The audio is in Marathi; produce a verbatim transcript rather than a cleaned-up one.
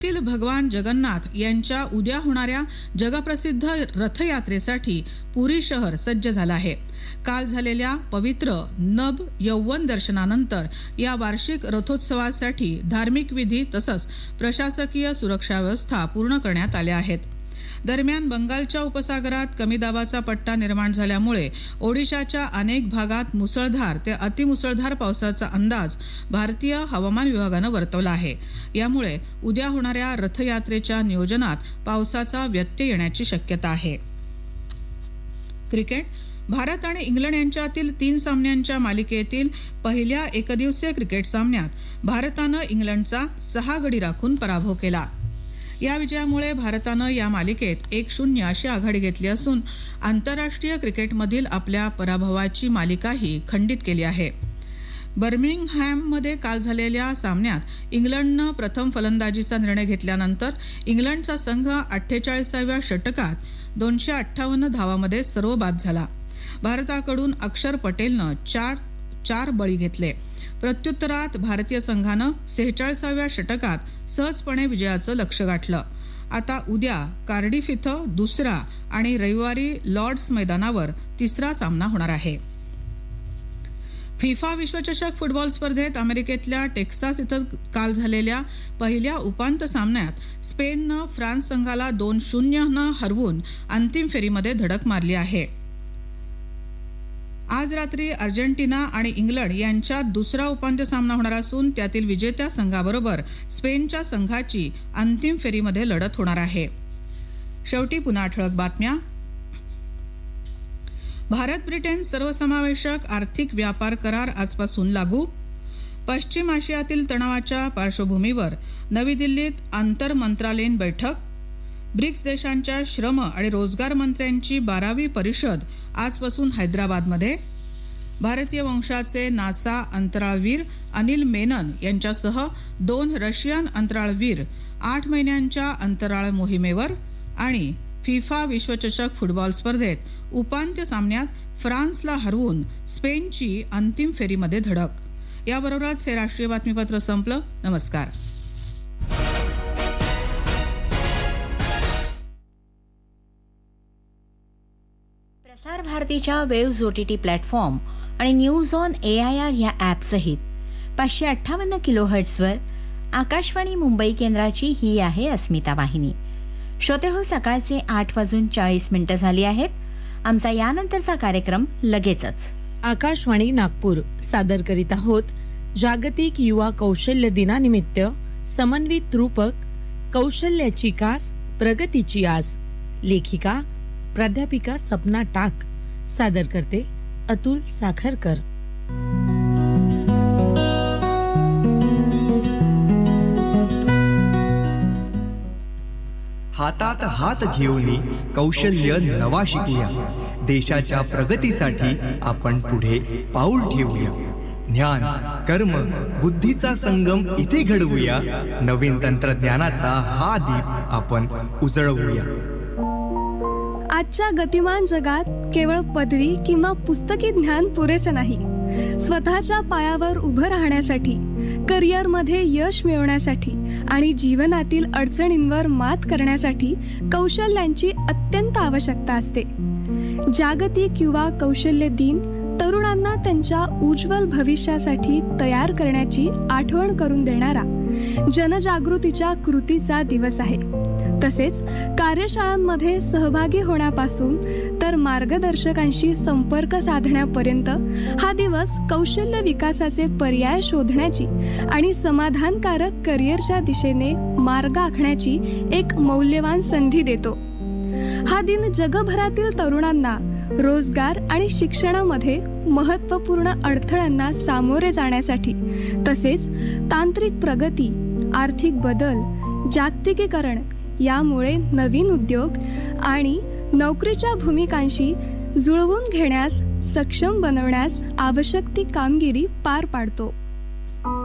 तील भगवान जगन्नाथ यांच्या उद्या होणाऱ्या जगप्रसिद्ध रथयात्रेसाठी पुरी शहर सज्ज झालं आहे. काल झालेल्या पवित्र नभ यौवन दर्शनानंतर या वार्षिक रथोत्सवासाठी धार्मिक विधी तसंच प्रशासकीय सुरक्षा व्यवस्था पूर्ण करण्यात आल्या आहेत. दरम्यान बंगालच्या उपसागरात कमी दाबाचा पट्टा निर्माण झाल्यामुळे ओडिशाच्या अनेक भागात मुसळधार ते अतिमुसळधार पावसाचा अंदाज भारतीय हवामान विभागानं वर्तवला आहे. यामुळे उद्या होणाऱ्या रथयात्रेच्या नियोजनात पावसाचा व्यत्यय येण्याची शक्यता आहे. क्रिकेट. भारत आणि इंग्लंड यांच्यातील तीन सामन्यांच्या मालिकेतील पहिल्या एकदिवसीय क्रिकेट सामन्यात भारतानं इंग्लंडचा सहा गडी राखून पराभव केला. या विजयामुळे भारतानं या मालिकेत एक शून्य अशी आघाडी घेतली असून आंतरराष्ट्रीय क्रिकेटमधील आपल्या पराभवाची मालिकाही खंडित केली आहे. बर्मिंगहॅममध्ये काल झालेल्या सामन्यात इंग्लंडनं प्रथम फलंदाजीचा निर्णय घेतल्यानंतर इंग्लंडचा संघ अठ्ठेचाळीसाव्या षटकात दोनशे अठ्ठावन्न धावांमध्ये सर्वबाद झाला. भारताकडून अक्षर पटेलनं चार चार बळी घेतले. प्रत्युत्तरात भारतीय संघानं सेहेचाळीसाव्या षटकात सहजपणे विजयाचं लक्ष्य गाठलं. आता उद्या कार्डिफ इथं दुसरा आणि रविवारी लॉर्ड्स मैदानावर तिसरा सामना होणार आहे. फिफा विश्वचषक फुटबॉल स्पर्धेत अमेरिकेतल्या टेक्सास इथं काल झालेल्या पहिल्या उपांत्य सामन्यात स्पेननं फ्रान्स संघाला दोन शून्यनं हरवून अंतिम फेरीमध्ये धडक मारली आहे. आज रात्री अर्जेंटिना आणि इंग्लंड यांच्यात दुसरा उपांत्य सामना होणार असून त्यातील विजेत्या संघाबरोबर स्पेनच्या संघाची अंतिम फेरीमध्ये लढत होणार आहे. शेवटी पुन्हा ठळक बातम्या. भारत ब्रिटन सर्वसमावेशक आर्थिक व्यापार करार आजपासून लागू. पश्चिम आशियातील तणावाच्या पार्श्वभूमीवर नवी दिल्लीत आंतर मंत्रालयीन बैठक. ब्रिक्स देशांच्या श्रम आणि रोजगार मंत्र्यांची बारावी परिषद आजपासून हैदराबादमध्ये. भारतीय वंशाचे नासा अंतराळवीर अनिल मेनन यांच्यासह दोन रशियन अंतराळवीर आठ महिन्यांच्या अंतराळ मोहिमेवर. आणि फिफा विश्वचषक फुटबॉल स्पर्धेत उपांत्य सामन्यात फ्रान्सला हरवून स्पेनची अंतिम फेरीमध्ये धडक. याबरोबरच हे राष्ट्रीय बातमीपत्र संपलं. नमस्कार. प्रसार भारतीच्या वेव्ज ओटीटी प्लॅटफॉर्म आणि news on A I R या ॲपसहित पाचशे अठ्ठावन्न किलो हर्ट्सवर आकाशवाणी मुंबई केंद्राची ही आहे अस्मिता वाहिनी. श्रोते हो, सकाळचे आठ वाजून चाळीस मिनिटं झाली आहेत. आमचा यानंतरचा कार्यक्रम लगेचच. आकाशवाणी नागपूर सादर करीत आहोत जागतिक युवा कौशल्य दिनानिमित्त समन्वित रूपक कौशल्याची कास प्रगतीची आस. लेखिका प्राध्यापिका सपना टाक. सादर करते अतुल साखरकर. हातात हात घेऊन कौशल्य नवा शिकूया. देशाच्या प्रगतीसाठी आपण पुढे पाऊल ठेवूया. ज्ञान कर्म बुद्धीचा संगम इथे घडवूया. नवीन तंत्रज्ञानाचा हा दीप आपण उजळवूया. आजच्या गतिमान जगात केवळ पदवी किंवा पुस्तकी ज्ञान पुरेसे नाही. स्वतःच्या पायावर उभं राहण्यासाठी, करिअरमध्ये यश मिळवण्यासाठी आणि जीवनातील अडचणींवर मात करण्यासाठी कौशल्यांची अत्यंत आवश्यकता असते. जागतिक युवा कौशल्य दिन तरुणांना त्यांच्या उज्ज्वल भविष्यासाठी तयार करण्याची आठवण करून देणारा जनजागृतीच्या कृतीचा दिवस आहे. तसेच कार्यशाळांमध्ये सहभागी होण्यापासून तर मार्गदर्शकांशी संपर्क साधण्यापर्यंत हा दिवस कौशल्य विकासाचे पर्याय शोधण्याची आणि समाधानकारक करिअरच्या दिशेने मार्ग आखण्याची एक मौल्यवान संधी देतो. हा दिन जगभरातील तरुणांना रोजगार आणि शिक्षणामध्ये महत्त्वपूर्ण अडथळ्यांना सामोरे जाण्यासाठी तसेच तांत्रिक प्रगती, आर्थिक बदल, जागतिकीकरण यामुळे नवीन उद्योग आणि नोकरीच्या भूमिकांशी जुळवून घेण्यास सक्षम बनवण्यास आवश्यक ती कामगिरी पार पाडतो.